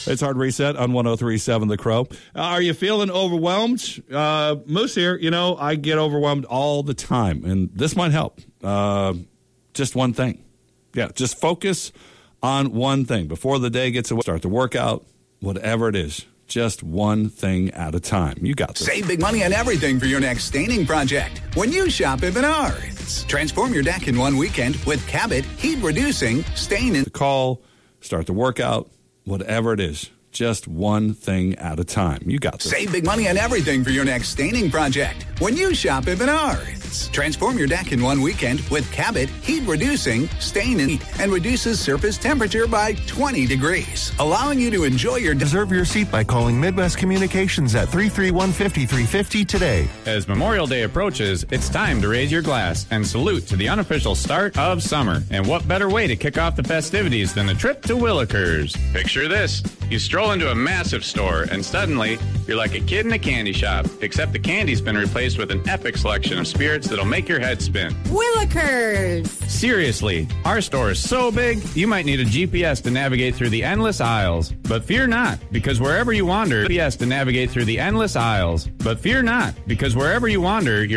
It's Hard Reset on 103.7 The Crow. Are you feeling overwhelmed? Moose here, I get overwhelmed all the time, and this might help. Just one thing. Yeah, just focus on one thing. Before the day gets away, start the workout, whatever it is. Just one thing at a time. You got this. Save big money on everything for your next staining project when you shop at Menards. Transform your deck in one weekend with Cabot heat-reducing stain. Call, start the workout, whatever it is. Just one thing at a time. You got this. Save big money on everything for your next staining project when you shop at Menards. Transform your deck in one weekend with Cabot heat-reducing stain and reduces surface temperature by 20 degrees, allowing you to enjoy your... Reserve your seat by calling Midwest Communications at 331-5350 today. As Memorial Day approaches, it's time to raise your glass and salute to the unofficial start of summer. And what better way to kick off the festivities than a trip to Willikers? Picture this. You stroll into a massive store, and suddenly, you're like a kid in a candy shop, except the candy's been replaced with an epic selection of spirits that'll make your head spin. Willikers! Seriously, our store is so big, you might need a GPS to navigate through the endless aisles. But fear not, because wherever you wander, GPS to navigate through the endless aisles. But fear not, because wherever you wander,